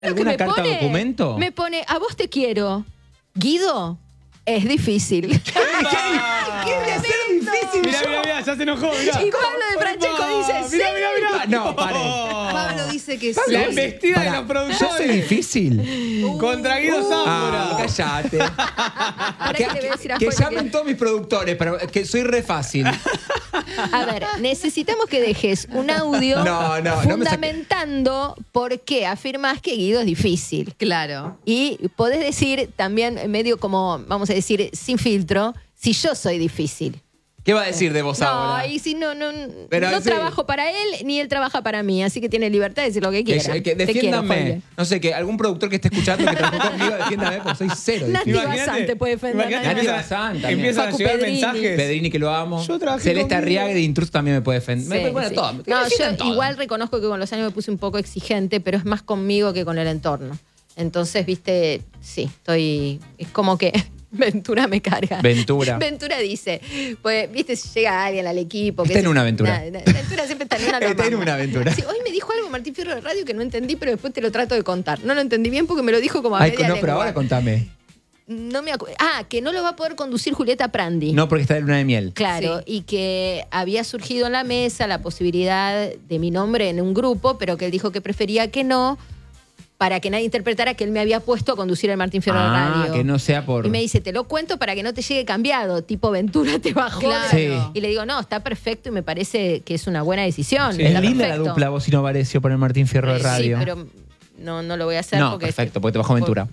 ¿Alguna carta documento? Me pone, a vos te quiero. Guido, es difícil. ¿Qué de hacer difícil? Mirá, ya se enojó, mirá. Y Pablo de Francesco dice, Mirá. No, pare. Pablo dice que sí. La embestida de los ¿Yo productores. soy difícil? Contra Guido Sámbora. Cállate. Ahora que le voy a decir a Que Jorge llamen todos mis productores, pero que soy re fácil. A ver, necesitamos que dejes un audio No me fundamentando por qué afirmas que Guido es difícil. Claro. Y podés decir también, medio como, vamos a decir, sin filtro, si yo soy difícil. ¿Qué va a decir de vos ahora? No, y si no Pero sí. trabajo para él, ni él trabaja para mí, así que tiene libertad de decir lo que quiera. Que Te quiero, defiéndame. Jorge. No sé, que algún productor que esté escuchando que trabajó conmigo, defiéndame, porque soy cero Nati difícil. Bazán te puede defender. Imagínate, Nati Bazán también. empiezan a Facu llegar Pedrini. mensajes. Pedrini, que lo amo. Yo trabajé Celeste conmigo. Arriaga de Intruso también me puede defender. Sí, Bueno, sí. todo. No, Me defienden yo todo. igual reconozco que con los años me puse un poco exigente, pero es más conmigo que con el entorno. Entonces, viste, sí, es como que Ventura me carga. Ventura. Ventura dice, pues, viste, si llega alguien al equipo. Está en una aventura. Ventura siempre está en una. Está en una aventura. Sí, hoy me dijo algo Martín Fierro de radio que no entendí, pero después te lo trato de contar. No lo entendí bien porque me lo dijo como a Ay, media no, pero lengua. ahora contame. No me acuerdo. Ah, que no lo va a poder conducir Julieta Prandi. No, porque está en luna de miel. Claro, Sí. y que había surgido en la mesa la posibilidad de mi nombre en un grupo, pero que él dijo que prefería que no, para que nadie interpretara que él me había puesto a conducir el Martín Fierro de Radio. Que no sea por... Y me dice, te lo cuento para que no te llegue cambiado, tipo Ventura te bajó. Claro. Sí. Y le digo, no, está perfecto y me parece que es una buena decisión. Sí. Es está linda perfecto. la dupla vos y Novarecio por el Martín Fierro de Radio. Sí, pero no lo voy a hacer No, porque... perfecto, porque te bajó Ventura.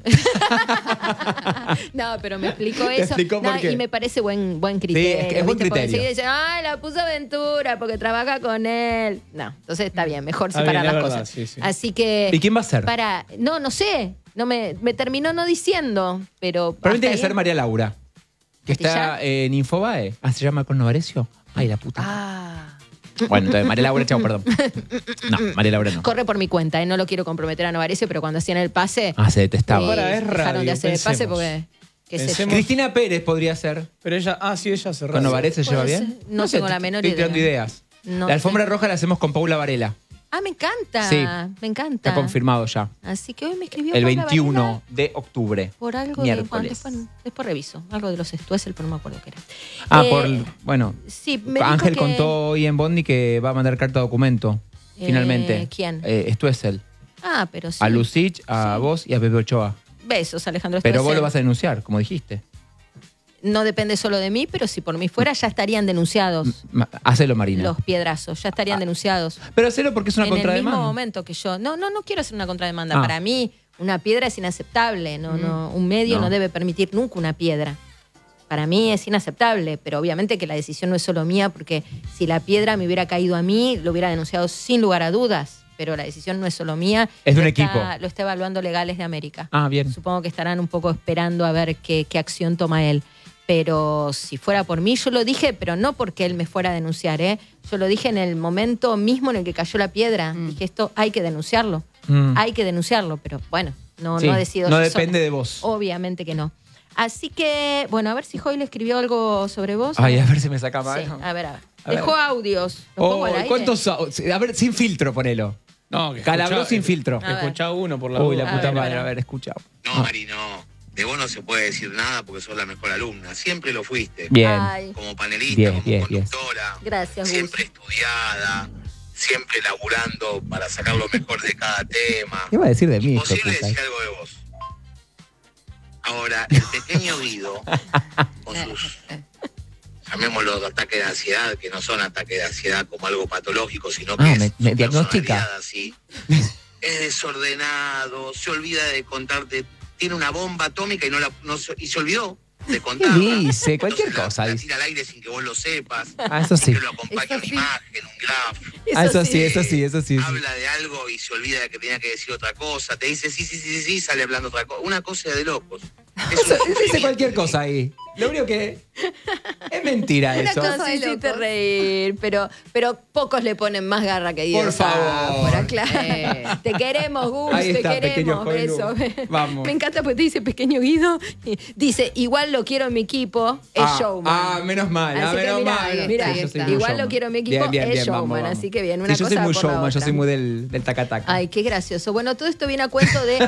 No, pero me explicó Te eso. explicó por No, qué. y me parece buen criterio. es que es buen ¿viste? Porque criterio. enseguida dicen, ay, la puso Ventura porque trabaja con él. No, entonces está bien, mejor Está separar bien, las es verdad, cosas. sí, sí. Así que... ¿Y quién va a ser? No sé. No me terminó no diciendo, pero... Para mí hasta tiene que ahí- ser María Laura, que está ¿Castilla? en Infobae. Ah, ¿se llama con Novarecio? Ay, la puta. Ah. Bueno, entonces María Laura, chao, perdón. No, María Laura no. Corre por mi cuenta, no lo quiero comprometer a Novarecio, pero cuando hacían el pase... Ah, se detestaba. Ahora es dejaron radio, de hacer el pase pensemos. porque... qué sé yo. Pensemos. Cristina Pérez podría ser. Pero ella, sí, ella se ¿Con Novarecio se lleva Puede bien? ser. No tengo la menor estoy idea. tirando ideas. No La alfombra sé. roja la hacemos con Paula Varela. Ah, me encanta. Sí. Me encanta. Está confirmado ya. Así que hoy me escribió El Paula 21 Varela de octubre. por algo miércoles. después reviso. Algo de los Stuessel, pero no me acuerdo qué era. Ah, Eh, bueno. Sí, me Ángel dijo que, contó hoy en Bondi que va a mandar carta documento. Finalmente. ¿Quién? Stuessel. Ah, pero sí. A Lucich, a Sí. vos y a Pepe Ochoa. Besos, Alejandro Pero vos Stuessel. lo vas a denunciar, como dijiste. No depende solo de mí, pero si por mí fuera ya estarían denunciados Hacelo, Marina. los piedrazos, ya estarían denunciados. Pero hacelo porque es una En el mismo contrademanda. momento que yo. No quiero hacer una contrademanda. Ah. Para mí, una piedra es inaceptable. Un medio No. no debe permitir nunca una piedra. Para mí es inaceptable, pero obviamente que la decisión no es solo mía, porque si la piedra me hubiera caído a mí, lo hubiera denunciado sin lugar a dudas. Pero la decisión no es solo mía. Es de un Lo equipo. Lo está evaluando Legales de América. Ah, bien. Supongo que estarán un poco esperando a ver qué acción toma él. Pero si fuera por mí, yo lo dije, pero no porque él me fuera a denunciar, ¿eh? Yo lo dije en el momento mismo en el que cayó la piedra. Dije, esto hay que denunciarlo. Hay que denunciarlo, pero bueno, no Sí, decido no yo depende sola. de vos. Obviamente que no. Así que, bueno, a ver si Joy le escribió algo sobre vos. Ay, a ver si me saca Sí, mal. a ver. A ver. Dejó audios. ¿Los pongo al aire? ¿Cuántos? A ver, sin filtro, ponelo. No, que Calabró sin filtro. A ver. Escuchá uno por la Uy, duda. la A puta ver, madre. a ver. A ver, escucha. No, Mari, no. De vos no se puede decir nada porque sos la mejor alumna. Siempre lo fuiste. Bien. Ay, Como panelista, Bien, como bien, bien. conductora. gracias, Gus. Siempre estudiada. Siempre laburando para sacar lo mejor de cada tema. ¿Qué va a decir de mí esto, Imposible puta? decir algo de vos. Ahora, el pequeño Guido, con sus, llamémoslo, ataques de ansiedad, que no son ataques de ansiedad como algo patológico, sino que es me su diagnostica. personalidad así. Es desordenado, se olvida de contarte, tiene una bomba atómica y se olvidó de contarla. dice? Cualquier Entonces cosa la dice. tira al aire sin que vos lo sepas. Ah, eso sí. Que lo acompaña Eso una sí. imagen, un graph. Ah, eso sí, eso sí, eso sí. Habla de algo y se olvida de que tenía que decir otra cosa. Te dice sí, sale hablando otra cosa. Una cosa de locos. Es un Dice sufrimiento. cualquier cosa ahí. Lo único que. Es mentira Una eso. cosa es hiciste reír, pero pocos le ponen más garra que Dios. Por favor. Te queremos, Gus, Ahí te está, pequeño queremos. joven Beso. Gus. Vamos. Me encanta porque te dice pequeño Guido. Dice, igual lo quiero en mi equipo, es showman. Menos mal, Así que menos mirá, mal. mirá, Sí, yo soy muy igual showman. lo quiero en mi equipo, Bien, es showman. vamos. Así que bien, una Sí, yo cosa soy muy por la showman, yo otra. soy muy del taca-taca. Ay, qué gracioso. Bueno, todo esto viene a cuento de